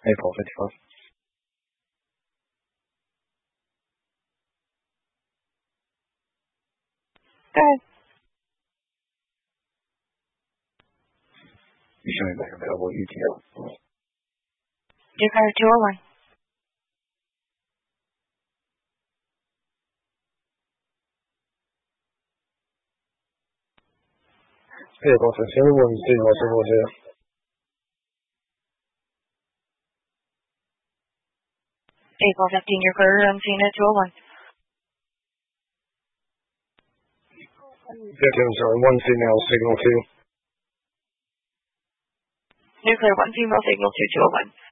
April 55. Go ahead. You showing back available UTL. Declare 201. April 15, 1000. April 15, you're clear on scene at 201. 15, sorry, 1 female, signal 2. Nuclear 1 female, signal 2, 201.